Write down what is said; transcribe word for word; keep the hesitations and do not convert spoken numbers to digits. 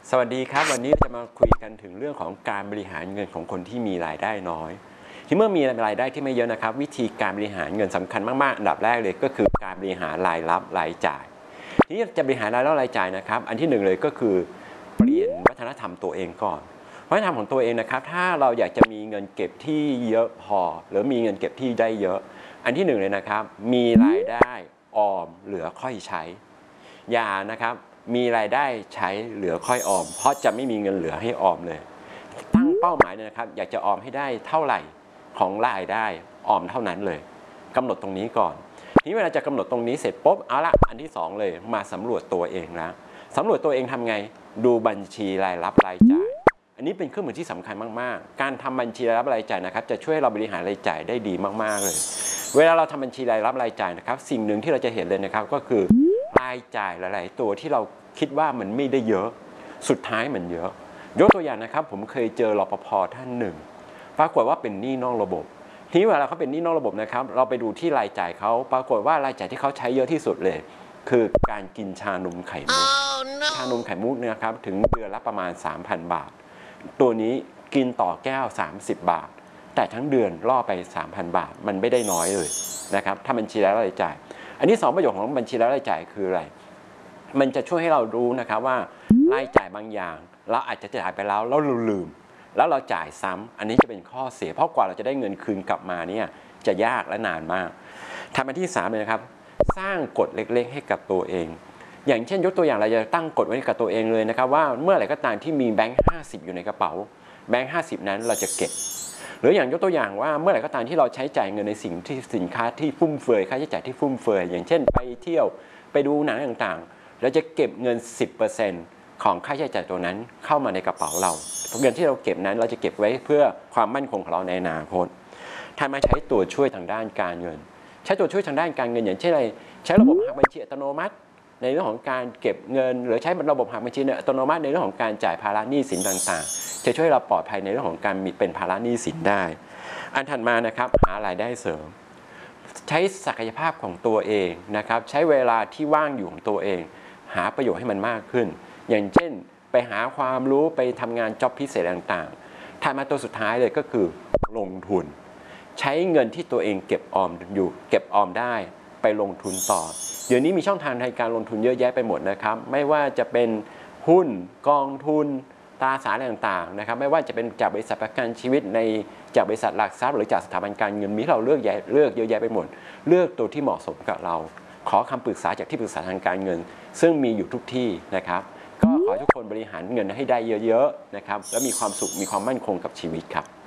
สวัสดีครับวันนี้จะมาคุยกันถึงเรื่องของการบริหารเงินของคนที่มีรายได้น้อยที่เมื่อมีรายได้ที่ไม่เยอะนะครับวิธีการบริหารเงินสำคัญมากๆอันดับแรกเลยก็คือการบริหารรายรับรายจ่ายทีนี้จะบริหารรายรับรายจ่ายนะครับอันที่หนึ่งเลยก็คือเปลี่ยนวัฒนธรรมตัวเองก่อนวัฒนธรรมของตัวเองนะครับถ้าเราอยากจะมีเงินเก็บที่เยอะพอหรือมีเงินเก็บที่ได้เยอะอันที่หนึ่งเลยนะครับมีรายได้ออมเหลือค่อยใช้อย่านะครับมีรายได้ใช้เหลือค่อยออมเพราะจะไม่มีเงินเหลือให้ออมเลยตั้งเป้าหมายนะครับอยากจะออมให้ได้เท่าไหร่ของรายได้ออมเท่านั้นเลยกำหนดตรงนี้ก่อนทีนี้เวลาจะกำหนดตรงนี้เสร็จปุ๊บเอาละอันที่สองเลยมาสำรวจตัวเองแล้วสำรวจตัวเองทำไงดูบัญชีรายรับรายจ่ายอันนี้เป็นเครื่องมือที่สำคัญมากๆการทำบัญชีรายรับรายจ่ายนะครับจะช่วยเราบริหารรายจ่ายได้ดีมากๆเลยเวลาเราทำบัญชีรายรับรายจ่ายนะครับสิ่งหนึ่งที่เราจะเห็นเลยนะครับก็คือรายจ่ายหลายๆตัวที่เราคิดว่ามันไม่ได้เยอะสุดท้ายมันเยอะยกตัวอย่างนะครับผมเคยเจอรปภ.ท่านหนึ่งปรากฏว่าเป็นหนี้นอกระบบทีนี้เวลาเขาเป็นหนี้นอกระบบนะครับเราไปดูที่รายจ่ายเขาปรากฏว่ารายจ่ายที่เขาใช้เยอะที่สุดเลยคือการกินชานมไข่มุก oh, no. ชานมไข่มุกเนี่ยครับถึงเดือนละประมาณ สามพัน บาทตัวนี้กินต่อแก้วสามสิบบาทแต่ทั้งเดือนล่อไป สามพัน บาทมันไม่ได้น้อยเลยนะครับถ้าบัญชีรายรับรายจ่ายอันที่สองประโยชน์ของบัญชีรายรับรายจ่ายคืออะไรมันจะช่วยให้เรารู้นะครับว่ารายจ่ายบางอย่างเราอาจจะจ่ายไปแล้วแล้วเราลืมแล้วเราจ่ายซ้ำอันนี้จะเป็นข้อเสียเพราะกว่าเราจะได้เงินคืนกลับมาเนี่ยจะยากและนานมากทำอันที่สามเลยนะครับสร้างกฎเล็กๆให้กับตัวเองอย่างเช่นยกตัวอย่างเราจะตั้งกฎไว้กับตัวเองเลยนะครับว่าเมื่อไหร่ก็ตามที่มีแบงค์ห้าสิบอยู่ในกระเป๋าแบงค์ห้าสิบนั้นเราจะเก็บหรืออย่างยกตัวอย่างว่าเมื่อไหร่ก็ตามที่เราใช้จ่ายเงินในสิ่งที่สินค้าที่ฟุ่มเฟือยค่าใช้จ่ายที่ฟุ่มเฟือยอย่างเช่นไปเที่ยวไปดูหนังต่างๆเราจะเก็บเงิน สิบเปอร์เซ็นต์ ของค่าใช้จ่ายตัวนั้นเข้ามาในกระเป๋าเราเงินที่เราเก็บนั้นเราจะเก็บไว้เพื่อความมั่นคงของเราในอนาคตถ้ามาใช้ตัวช่วยทางด้านการเงินใช้ตัวช่วยทางด้านการเงินอย่างเช่นอะไรใช้ระบบหักบัญชีอัตโนมัติในเรื่องของการเก็บเงินหรือใช้ระบบหักบัญชีอัตโนมัติในเรื่องของการจ่ายภาระหนี้สินต่างๆจะช่วยเราปลอดภัยในเรื่องของการมีเป็นภาระหนี้สินได้อันถัดมานะครับหารายได้เสริมใช้ศักยภาพของตัวเองนะครับใช้เวลาที่ว่างอยู่ของตัวเองหาประโยชน์ให้มันมากขึ้นอย่างเช่นไปหาความรู้ไปทำงานจ็อบพิเศษต่างๆถัดมาตัวสุดท้ายเลยก็คือลงทุนใช้เงินที่ตัวเองเก็บออมอยู่เก็บออมได้ไปลงทุนต่อเดี๋ยวนี้มีช่องทางในการลงทุนเยอะแยะไปหมดนะครับไม่ว่าจะเป็นหุ้นกองทุนตราสารต่างๆนะครับไม่ว่าจะเป็นจากบริษัทประกันชีวิตในจากบริษัทหลักทรัพย์หรือจากสถาบันการเงินมีเราเลือกเลือกเยอะแยะไปหมดเลือกตัวที่เหมาะสมกับเราขอคำปรึกษาจากที่ปรึกษาทางการเงินซึ่งมีอยู่ทุกที่นะครับก็ขอให้ทุกคนบริหารเงินให้ได้เยอะๆนะครับและมีความสุขมีความมั่นคงกับชีวิตครับ